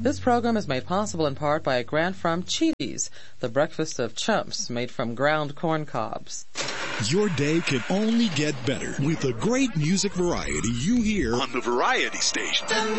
This program is made possible in part by a grant from Cheaties, the breakfast of chumps made from ground corn cobs. Your day can only get better with the great music variety you hear on the Variety Station.